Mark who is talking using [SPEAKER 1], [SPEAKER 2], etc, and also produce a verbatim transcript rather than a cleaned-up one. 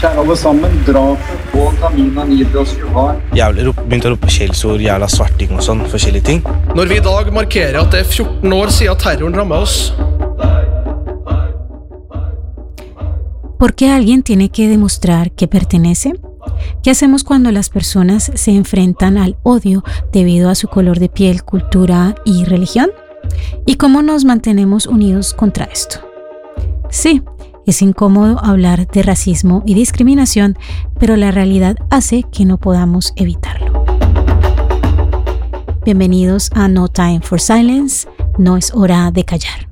[SPEAKER 1] Kjære alle sammen, drapet på Tamina Nidros Johar.
[SPEAKER 2] Jævlig rop, begynte å rope skjellsord, jævla svarting og sånn, forskjellige ting.
[SPEAKER 3] Når vi i dag markerer at det er fjorten år siden terroren rammet oss.
[SPEAKER 4] ¿Por qué alguien tiene que demostrar que pertenece? ¿Qué hacemos cuando las personas se enfrentan al odio debido a su color de piel, cultura y religión? ¿Y cómo nos mantenemos unidos contra esto? Sí, es incómodo hablar de racismo y discriminación, pero la realidad hace que no podamos evitarlo. Bienvenidos a No Time for Silence, no es hora de callar.